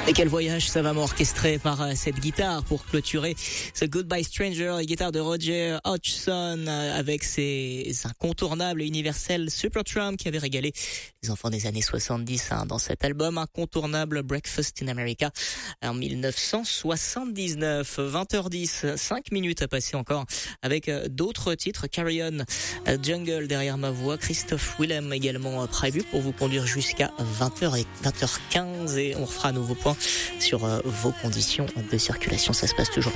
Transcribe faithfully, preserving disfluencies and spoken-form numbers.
Et quel voyage savamment orchestré par euh, cette guitare pour clôturer ce Goodbye Stranger, les guitares de Roger Hodgson euh, avec ses incontournables et universels Supertramp qui avait régalé les enfants des années soixante-dix hein, dans cet album incontournable Breakfast in America en dix-neuf cent soixante-dix-neuf. vingt heures dix, cinq minutes à passer encore avec euh, d'autres titres. Carry On, euh, Jungle derrière ma voix, Christophe Willem également euh, prévu pour vous conduire jusqu'à vingt heures et vingt heures quinze et on refera un nouveau point sur euh, vos conditions de circulation. Ça se passe toujours